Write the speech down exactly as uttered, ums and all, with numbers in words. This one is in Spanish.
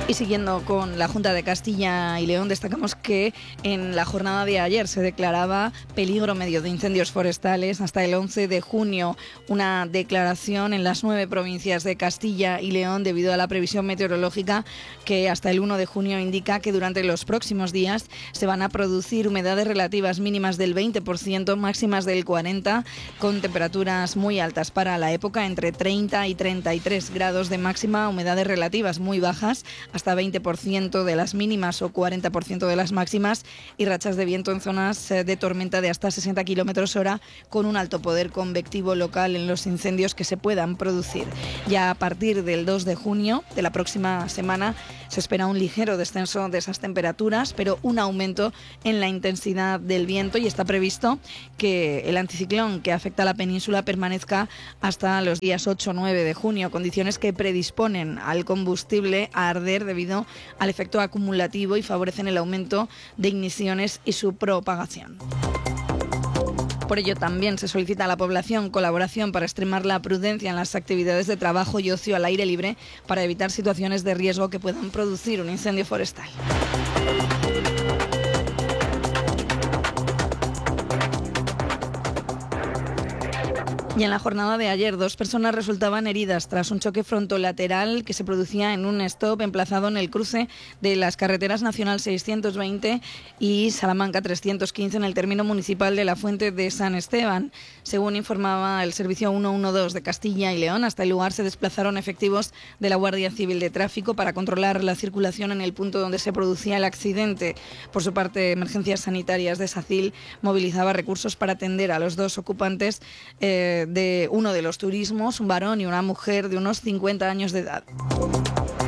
Y siguiendo con la Junta de Castilla y León, destacamos que en la jornada de ayer se declaraba peligro medio de incendios forestales. Hasta el once de junio, una declaración en las nueve provincias de Castilla y León debido a la previsión meteorológica que hasta el uno de junio indica que durante los próximos días se van a producir humedades relativas mínimas del veinte por ciento, máximas del cuarenta por ciento, con temperaturas muy altas para la época, entre treinta y treinta y tres grados de máxima, humedades relativas muy bajas, hasta veinte por ciento de las mínimas o cuarenta por ciento de las máximas, y rachas de viento en zonas de tormenta de hasta sesenta kilómetros hora, con un alto poder convectivo local en los incendios que se puedan producir. Ya a partir del dos de junio de la próxima semana se espera un ligero descenso de esas temperaturas, pero un aumento en la intensidad del viento, y está previsto que el anticiclón que afecta a la península permanezca hasta los días ocho o nueve de junio, condiciones que predisponen al combustible a arder debido al efecto acumulativo y favorecen el aumento de igniciones y su propagación. Por ello, también se solicita a la población colaboración para extremar la prudencia en las actividades de trabajo y ocio al aire libre para evitar situaciones de riesgo que puedan producir un incendio forestal. Y en la jornada de ayer, dos personas resultaban heridas tras un choque frontolateral que se producía en un stop emplazado en el cruce de las carreteras Nacional seiscientos veinte y Salamanca trescientos quince en el término municipal de la Fuente de San Esteban. Según informaba el servicio ciento doce de Castilla y León, hasta el lugar se desplazaron efectivos de la Guardia Civil de Tráfico para controlar la circulación en el punto donde se producía el accidente. Por su parte, Emergencias Sanitarias de SACIL movilizaba recursos para atender a los dos ocupantes eh, de uno de los turismos, un varón y una mujer de unos cincuenta años de edad.